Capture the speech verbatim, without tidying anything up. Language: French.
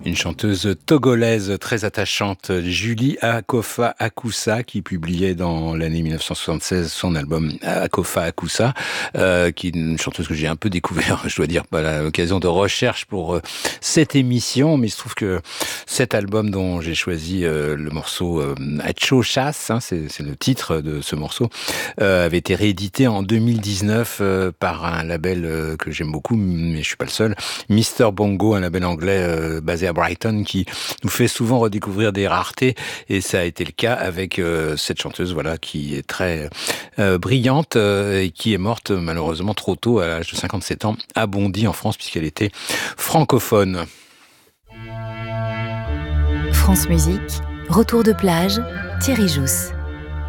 Une chanteuse togolaise très attachante, Julie Akofa Akoussa, qui publiait dans l'année mille neuf cent soixante-seize son album Akofa Akoussa, euh, qui est une chanteuse que j'ai un peu découvert, je dois dire, à l'occasion de recherche pour euh, cette émission. Mais il se trouve que cet album dont j'ai choisi euh, le morceau euh, Acho Chasse, hein, c'est, c'est le titre de ce morceau, euh, avait été réédité en deux mille dix-neuf euh, par un label euh, que j'aime beaucoup, mais je suis pas le seul, Mister Bongo, un label anglais euh, basé à Brighton, qui nous fait souvent redécouvrir des raretés, et ça a été le cas avec euh, cette chanteuse, voilà, qui est très euh, brillante euh, et qui est morte malheureusement trop tôt, à l'âge de cinquante-sept ans, à Bondy en France, puisqu'elle était francophone. France Musique, retour de plage, Thierry Jousse.